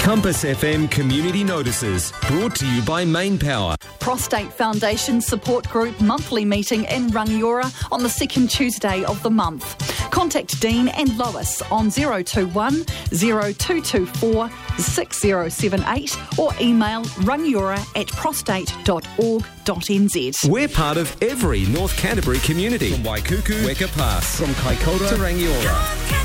Compass FM Community Notices, brought to you by Main Power. Prostate Foundation Support Group monthly meeting in Rangiora on the second Tuesday of the month. Contact Dean and Lois on 021 0224 6078 or email rangiora@prostate.org.nz. We're part of every North Canterbury community, from Waikuku, Weka Pass, from Kaikoura to Rangiora.